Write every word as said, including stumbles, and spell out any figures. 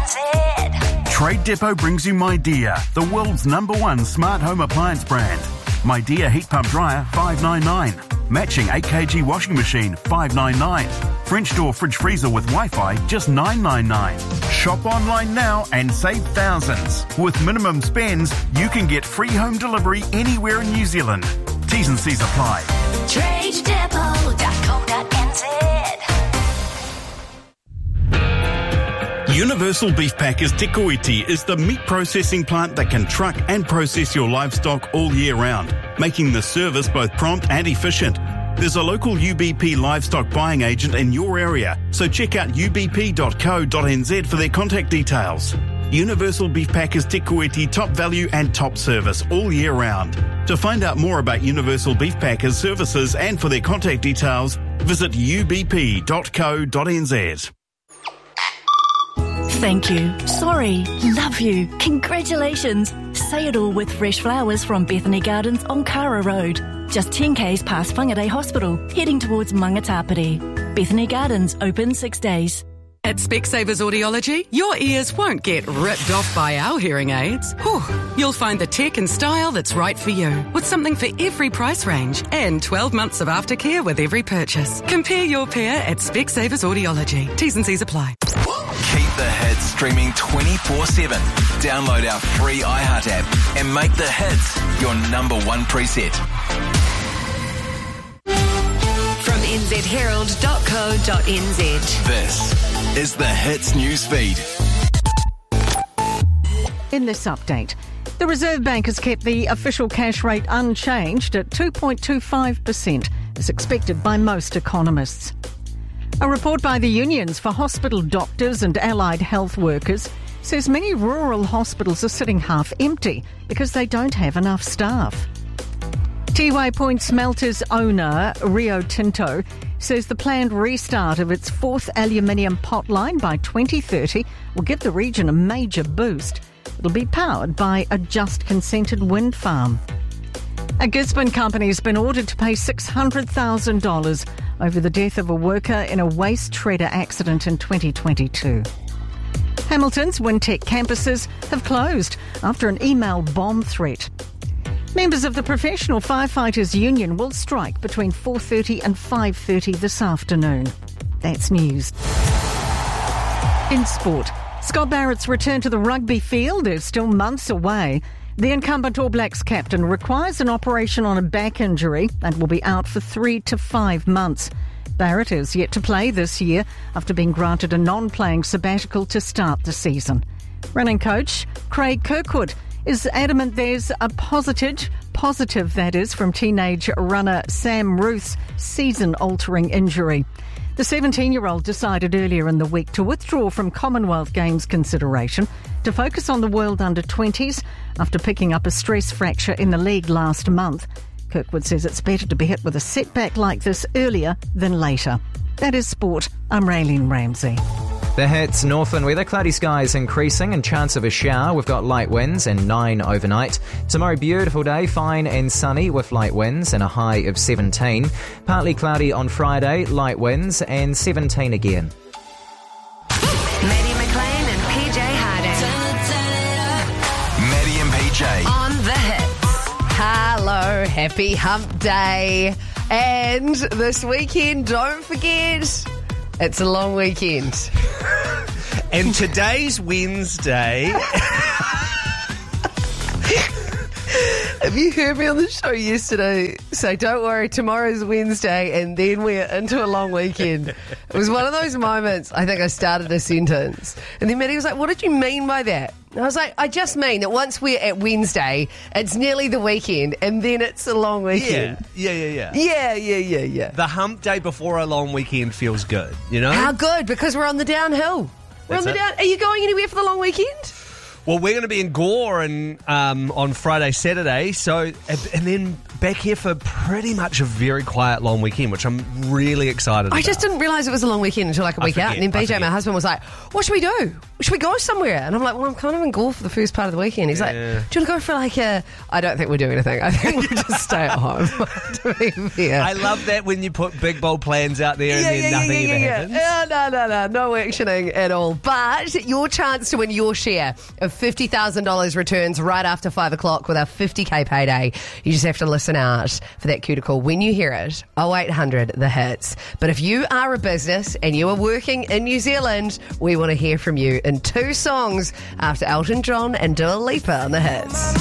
Trade Depot brings you Midea, the world's number one smart home appliance brand. Midea heat pump dryer, five ninety-nine. Matching eight kilogram washing machine, five ninety-nine. French door fridge freezer with Wi-Fi, just nine ninety-nine. Shop online now and save thousands. With minimum spends, you can get free home delivery anywhere in New Zealand. T's and C's apply. trade depot dot co dot n z. Universal Beef Packers Te Kuiti is the meat processing plant that can truck and process your livestock all year round, making the service both prompt and efficient. There's a local U B P livestock buying agent in your area, so check out u b p dot co dot n z for their contact details. Universal Beef Packers Te Kuiti, top value and top service all year round. To find out more about Universal Beef Packers services and for their contact details, visit u b p dot co dot n z. Thank you, sorry, love you, congratulations. Say it all with fresh flowers from Bethany Gardens on Kara Road. Just ten kays past Whangarei Hospital, heading towards Mangatapere. Bethany Gardens, open six days. At Specsavers Audiology, your ears won't get ripped off by our hearing aids. Whew. You'll find the tech and style that's right for you, with something for every price range and twelve months of aftercare with every purchase. Compare your pair at Specsavers Audiology. T's and C's apply. Keep the hits streaming twenty-four seven. Download our free iHeart app and make the hits your number one preset. From n z herald dot co dot n z. This is the Hits newsfeed. In this update, the Reserve Bank has kept the official cash rate unchanged at two point two five percent, as expected by most economists. A report by the unions for hospital doctors and allied health workers says many rural hospitals are sitting half empty because they don't have enough staff. Tiwai Point Smelters owner Rio Tinto says the planned restart of its fourth aluminium pot line by twenty thirty will give the region a major boost. It'll be powered by a just consented wind farm. A Gisborne company has been ordered to pay six hundred thousand dollars over the death of a worker in a waste shredder accident in twenty twenty-two. Hamilton's Wintec campuses have closed after an email bomb threat. Members of the Professional Firefighters Union will strike between four thirty and five thirty this afternoon. That's news. In sport, Scott Barrett's return to the rugby field is still months away. The incumbent All Blacks captain requires an operation on a back injury and will be out for three to five months. Barrett is yet to play this year after being granted a non-playing sabbatical to start the season. Running coach Craig Kirkwood is adamant there's a positive, positive that is, from teenage runner Sam Ruth's season-altering injury. The seventeen-year-old decided earlier in the week to withdraw from Commonwealth Games consideration to focus on the World under twenties after picking up a stress fracture in the leg last month. Kirkwood says it's better to be hit with a setback like this earlier than later. That is sport. I'm Raylene Ramsey. The Hits, Northland weather, cloudy skies increasing and chance of a shower. We've got light winds and nine overnight. Tomorrow, beautiful day, fine and sunny with light winds and a high of seventeen. Partly cloudy on Friday, light winds and seventeen again. Maddie McLean and P J Harding. Maddie and P J. On the Hits. Hello, happy hump day. And this weekend, don't forget, it's a long weekend. And today's Wednesday. Have you heard me on the show yesterday say, don't worry, tomorrow's Wednesday and then we're into a long weekend? It was one of those moments, I think I started a sentence. And then Maddie was like, what did you mean by that? And I was like, I just mean that once we're at Wednesday, it's nearly the weekend and then it's a long weekend. Yeah, yeah, yeah, yeah. Yeah, yeah, yeah, yeah. The hump day before a long weekend feels good, you know? How good? Because we're on the downhill. We're That's on the it. down. Are you going anywhere for the long weekend? Well, we're going to be in Gore and um, on Friday, Saturday. So, and then back here for pretty much a very quiet long weekend, which I'm really excited about. I just didn't realise it was a long weekend until like a I week forget, out. And then I B J, forget. my husband, was like, what should we do? Should we go somewhere? And I'm like, well, I'm kind of in Gore for the first part of the weekend. He's like, do you Yeah. want to go for like a... I don't think we'll do anything. I think we'll just stay at home, to be fair. I love that when you put big, bold plans out there and Yeah, then yeah, nothing yeah, ever yeah, yeah. happens. Yeah, no, no, no, no actioning at all. But your chance to win your share of fifty thousand dollars returns right after five o'clock with our fifty K payday. You just have to listen out for that cue to call when you hear it. oh eight hundred the hits. But if you are a business and you are working in New Zealand, we want to hear from you in two songs after Elton John and Dua Lipa on the hits.